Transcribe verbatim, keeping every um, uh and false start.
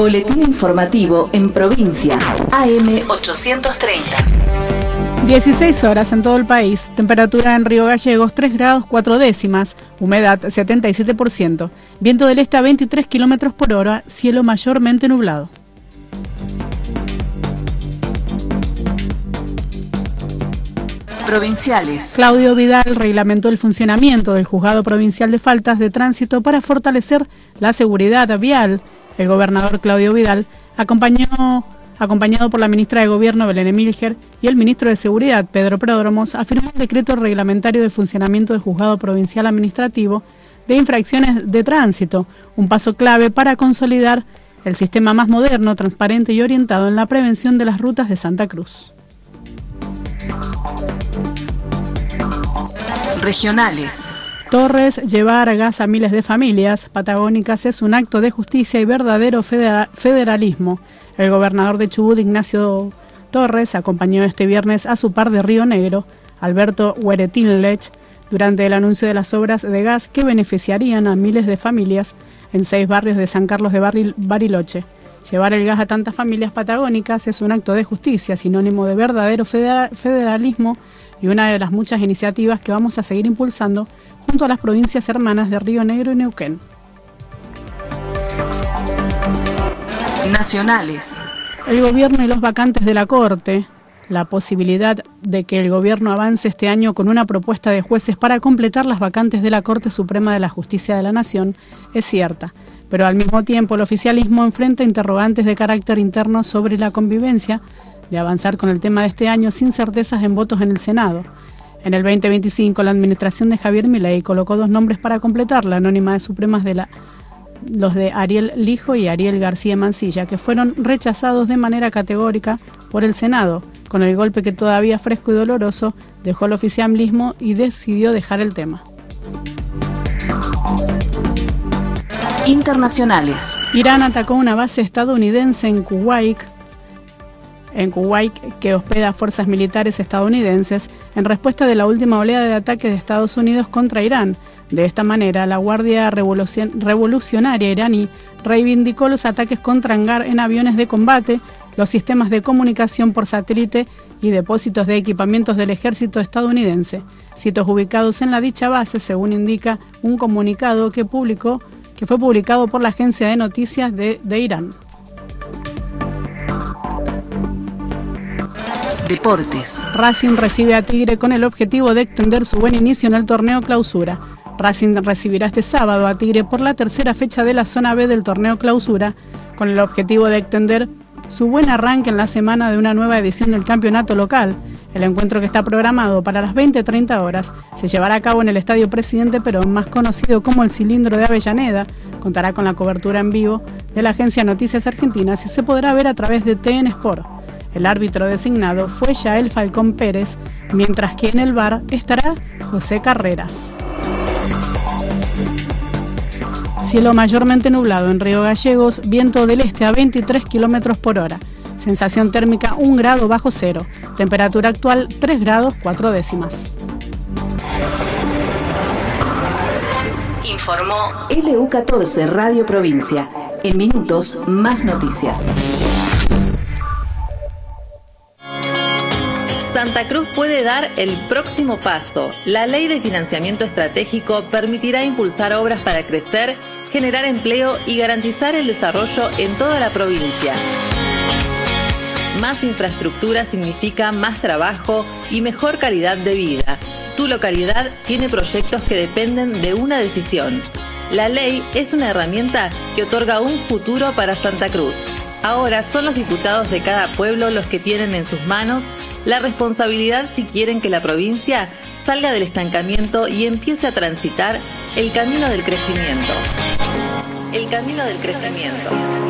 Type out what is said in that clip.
Boletín informativo en provincia. A M ochocientos treinta. dieciséis horas en todo el país. Temperatura en Río Gallegos tres grados cuatro décimas. Humedad setenta y siete por ciento. Viento del este a veintitrés kilómetros por hora. Cielo mayormente nublado. Provinciales. Claudio Vidal reglamentó el funcionamiento del Juzgado Provincial de Faltas de Tránsito para fortalecer la seguridad vial. El gobernador Claudio Vidal, acompañó, acompañado por la ministra de Gobierno Belén Emilger y el ministro de Seguridad Pedro Pródromos, afirmó un decreto reglamentario de funcionamiento del Juzgado Provincial Administrativo de Infracciones de Tránsito, un paso clave para consolidar el sistema más moderno, transparente y orientado en la prevención de las rutas de Santa Cruz. Regionales. Torres, llevar gas a miles de familias patagónicas es un acto de justicia y verdadero federalismo. El gobernador de Chubut, Ignacio Torres, acompañó este viernes a su par de Río Negro, Alberto Hueretinlech, durante el anuncio de las obras de gas que beneficiarían a miles de familias en seis barrios de San Carlos de Bariloche. Llevar el gas a tantas familias patagónicas es un acto de justicia, sinónimo de verdadero federalismo y una de las muchas iniciativas que vamos a seguir impulsando junto a las provincias hermanas de Río Negro y Neuquén. Nacionales. El gobierno y los vacantes de la Corte. La posibilidad de que el gobierno avance este año con una propuesta de jueces para completar las vacantes de la Corte Suprema de la Justicia de la Nación es cierta, pero al mismo tiempo el oficialismo enfrenta interrogantes de carácter interno sobre la convivencia de avanzar con el tema de este año sin certezas en votos en el Senado. En el veinte veinticinco, la administración de Javier Milei colocó dos nombres para completar la anónima de Supremas, de la, los de Ariel Lijo y Ariel García Mancilla, que fueron rechazados de manera categórica por el Senado, con el golpe que todavía fresco y doloroso dejó el oficialismo y decidió dejar el tema. Internacionales. Irán atacó una base estadounidense en Kuwait, en Kuwait que hospeda fuerzas militares estadounidenses en respuesta de la última oleada de ataques de Estados Unidos contra Irán. De esta manera, la Guardia Revolucionaria iraní reivindicó los ataques contra hangar en aviones de combate, los sistemas de comunicación por satélite y depósitos de equipamientos del ejército estadounidense, sitios ubicados en la dicha base, según indica un comunicado que publicó, que fue publicado por la agencia de noticias de, de Irán. Deportes. Racing recibe a Tigre con el objetivo de extender su buen inicio en el torneo Clausura. Racing recibirá este sábado a Tigre por la tercera fecha de la zona B del torneo Clausura, con el objetivo de extender su buen arranque en la semana de una nueva edición del campeonato local. El encuentro, que está programado para las veinte treinta horas, se llevará a cabo en el Estadio Presidente Perón, más conocido como el Cilindro de Avellaneda. Contará con la cobertura en vivo de la agencia Noticias Argentinas y se podrá ver a través de T N Sport. El árbitro designado fue Yael Falcón Pérez, mientras que en el V A R estará José Carreras. Cielo mayormente nublado en Río Gallegos, viento del este a veintitrés kilómetros por hora. Sensación térmica un grado bajo cero. Temperatura actual tres grados cuatro décimas. Informó L U catorce Radio Provincia. En minutos, más noticias. Santa Cruz puede dar el próximo paso. La Ley de Financiamiento Estratégico permitirá impulsar obras para crecer, generar empleo y garantizar el desarrollo en toda la provincia. Más infraestructura significa más trabajo y mejor calidad de vida. Tu localidad tiene proyectos que dependen de una decisión. La ley es una herramienta que otorga un futuro para Santa Cruz. Ahora son los diputados de cada pueblo los que tienen en sus manos la responsabilidad si quieren que la provincia salga del estancamiento y empiece a transitar el camino del crecimiento. El camino del crecimiento.